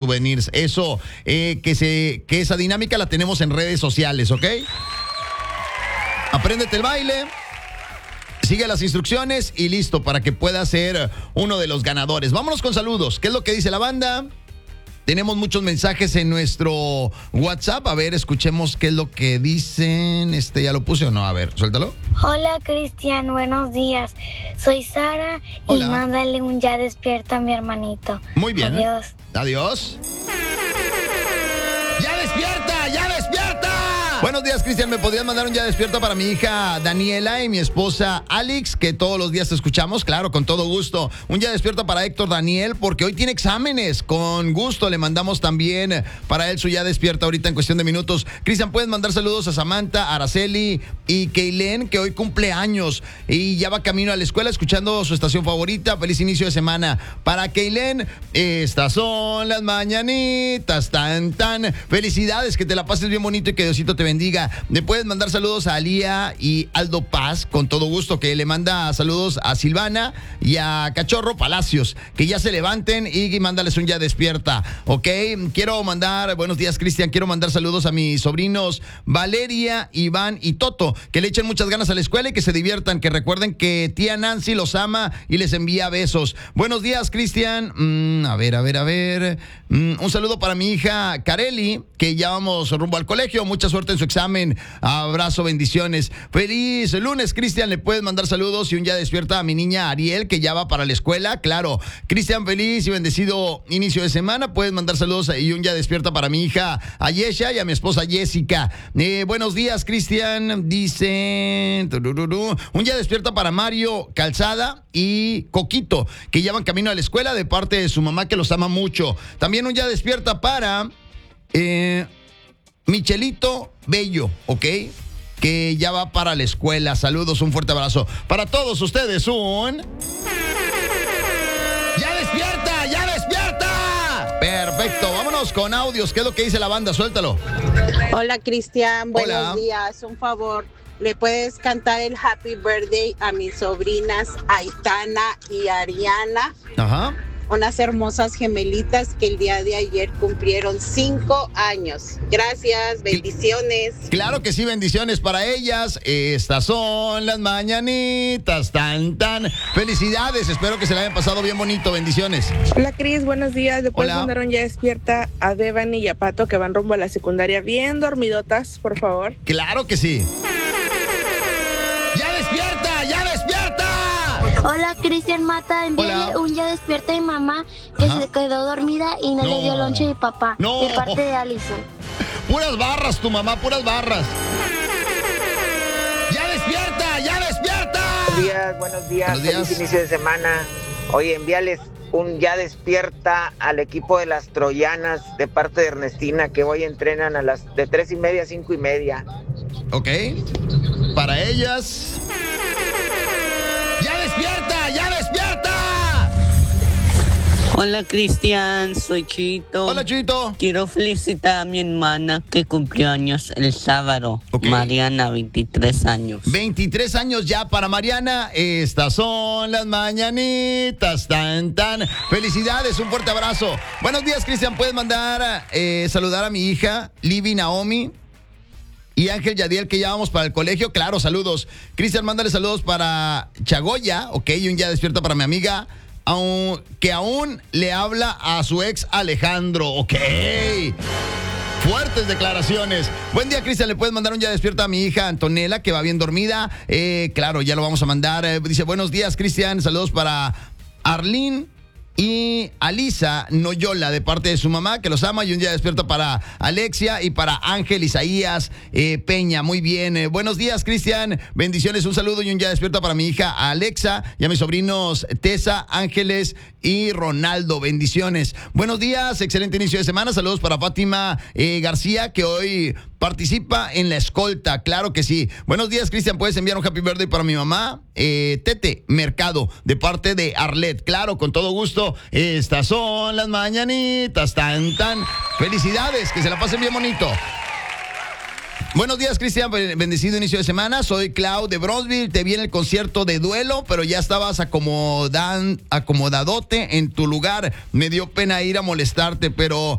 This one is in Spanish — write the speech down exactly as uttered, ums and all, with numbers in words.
souvenirs. Eso, eh, que, se, que esa dinámica la tenemos en redes sociales, ¿ok? Apréndete el baile. Sigue las instrucciones y listo para que puedas ser uno de los ganadores. Vámonos con saludos. ¿Qué es lo que dice la banda? Tenemos muchos mensajes en nuestro WhatsApp. A ver, escuchemos qué es lo que dicen. Este, ¿ya lo puse o no? A ver, suéltalo. Hola, Cristian. Buenos días. Soy Sara. Hola. Y mándale un ya despierta a mi hermanito. Muy bien. Adiós. Adiós. ¡Ya despierta! ¡Ya despierta! Buenos días, Cristian. ¿Me podrías mandar un ya despierta para mi hija Daniela y mi esposa Alex, que todos los días te escuchamos? Claro, con todo gusto. Un ya despierta para Héctor Daniel, porque hoy tiene exámenes. Con gusto le mandamos también para él su ya despierta ahorita en cuestión de minutos. Cristian, puedes mandar saludos a Samantha, Araceli y Keilen, que hoy cumple años y ya va camino a la escuela escuchando su estación favorita. Feliz inicio de semana. Para Keilen, estas son las mañanitas, tan, tan. Felicidades, que te la pases bien bonito y que Diosito te bendiga. Le puedes mandar saludos a Alía y Aldo Paz, con todo gusto, que le manda saludos a Silvana y a Cachorro Palacios, que ya se levanten y mándales un ya despierta, ¿ok? Quiero mandar, buenos días, Cristian, quiero mandar saludos a mis sobrinos Valeria, Iván y Toto, que le echen muchas ganas a la escuela y que se diviertan, que recuerden que tía Nancy los ama y les envía besos. Buenos días, Cristian. Mm, a ver, a ver, a ver. Mm, un saludo para mi hija Kareli, que ya vamos rumbo al colegio. Mucha suerte en su examen. Abrazo, bendiciones. Feliz lunes, Cristian. Le puedes mandar saludos y un ya despierta a mi niña Ariel, que ya va para la escuela. Claro. Cristian, feliz y bendecido inicio de semana. Puedes mandar saludos y un ya despierta para mi hija Ayesha y a mi esposa Jessica. Eh, buenos días, Cristian. Dice un ya despierta para Mario Calzada y Coquito, que ya van camino a la escuela de parte de su mamá, que los ama mucho. También un ya despierta para eh, Michelito Bello, ¿ok? Que ya va para la escuela. Saludos, un fuerte abrazo. Para todos ustedes, un... ¡Ya despierta! ¡Ya despierta! Perfecto, vámonos con audios. ¿Qué es lo que dice la banda? Suéltalo. Hola, Cristian, buenos Hola. días. Un favor, ¿le puedes cantar el Happy Birthday a mis sobrinas Aitana y Ariana? Ajá. Unas hermosas gemelitas que el día de ayer cumplieron cinco años. Gracias, bendiciones. Claro que sí, bendiciones para ellas. Estas son las mañanitas, tan, tan. Felicidades, espero que se la hayan pasado bien bonito. Bendiciones. Hola, Cris, buenos días. ¿Le puedes Hola. mandar un ya despierta a Devani y a Pato, que van rumbo a la secundaria bien dormidotas, por favor? Claro que sí. ¡Ya despierta! ¡Ya despierta! Hola, Cristian Mata. Envíale Hola. un ya despierta a mi mamá, que Ajá. se quedó dormida y no, No. le dio lonche a mi papá. No. De parte de Alison. Puras barras, tu mamá, puras barras. ¡Ya despierta! ¡Ya despierta! Buenos días, buenos días, Buenos días. feliz inicio de semana. Oye, envíales un ya despierta al equipo de las Troyanas de parte de Ernestina, que hoy entrenan a las de tres y media a cinco y media. Ok. Para ellas. ¡Ya despierta! ¡Ya despierta! Hola, Cristian, soy Chito. Hola, Chito. Quiero felicitar a mi hermana que cumplió años el sábado. Ok. Mariana, veintitrés años. veintitrés años ya para Mariana. Estas son las mañanitas, tan, tan. Felicidades, un fuerte abrazo. Buenos días, Cristian. ¿Puedes mandar eh, saludar a mi hija, Libby Naomi? Y Ángel Yadiel, que ya vamos para el colegio. Claro, saludos. Cristian, mándale saludos para Chagoya, ok, y un ya despierta para mi amiga, aun, que aún le habla a su ex Alejandro, ok. Fuertes declaraciones. Buen día, Cristian. ¿Le puedes mandar un ya despierta a mi hija Antonella, que va bien dormida? Eh, claro, ya lo vamos a mandar. Eh, dice, buenos días, Cristian. Saludos para Arlene y Alisa Noyola, de parte de su mamá, que los ama, y un día despierta para Alexia y para Ángel Isaías eh, Peña. Muy bien. Eh, buenos días, Cristian. Bendiciones, un saludo y un día despierta para mi hija Alexa y a mis sobrinos Tessa, Ángeles y Ronaldo. Bendiciones. Buenos días, excelente inicio de semana. Saludos para Fátima eh, García, que hoy participa en la escolta. Claro que sí. Buenos días, Cristian. ¿Puedes enviar un happy birthday para mi mamá? Eh, Tete Mercado, de parte de Arlet. Claro, con todo gusto. Estas son las mañanitas, tan, tan. Felicidades, que se la pasen bien bonito. Buenos días, Cristian. Bendecido inicio de semana. Soy Clau de Bronzeville. Te vi en el concierto de Duelo, pero ya estabas acomodan, acomodadote en tu lugar. Me dio pena ir a molestarte, pero